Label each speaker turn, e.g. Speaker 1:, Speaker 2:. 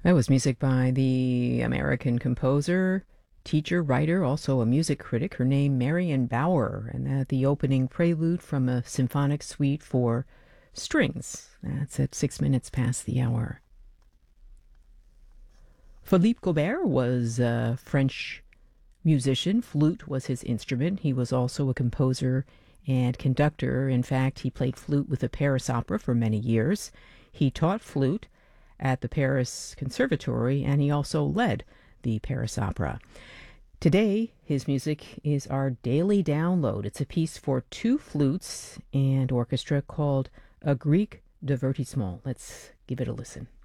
Speaker 1: That was music by the American composer, teacher, writer, also a music critic. Her name, Marion Bauer, and that the opening prelude from a symphonic suite for strings. That's at 6 minutes past the hour. Philippe Gobert was a French musician. Flute was his instrument. He was also a composer and conductor. In fact, he played flute with the Paris Opera for many years. He taught flute at the Paris Conservatory, and he also led the Paris Opera. Today, his music is our daily download. It's a piece for two flutes and orchestra called A Greek Divertissement. Let's give it a listen.